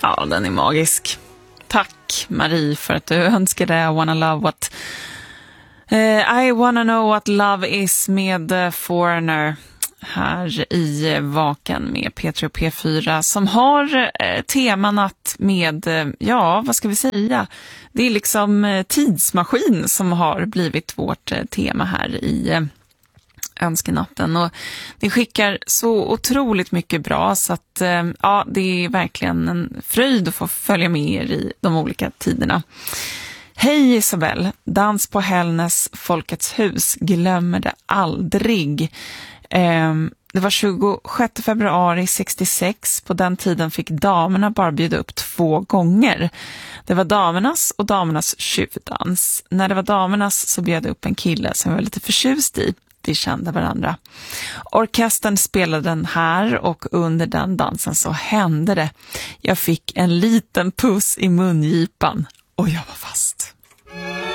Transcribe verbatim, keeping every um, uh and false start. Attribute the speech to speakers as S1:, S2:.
S1: Ja, den är magisk. Tack Marie för att du önskade I wanna love what uh, I wanna know what love is med uh, Foreigner här i Vaken med P tre och P fyra som har eh, temanat med, eh, ja vad ska vi säga, det är liksom eh, tidsmaskin som har blivit vårt eh, tema här i eh, önskenatten, och det skickar så otroligt mycket bra så att eh, ja, det är verkligen en fröjd att få följa med er i de olika tiderna. Hej Isabel, dans på Hällnäs Folkets hus, glömmer det aldrig. Det var tjugosjätte februari sextiosex. På den tiden fick damerna bara bjuda upp två gånger. Det var damernas och damernas tjuvdans. När det var damernas så bjöd upp en kille som jag var lite förtjust i. De kände varandra. Orkestern spelade den här och under den dansen så hände det. Jag fick en liten puss i mungipan och jag var fast.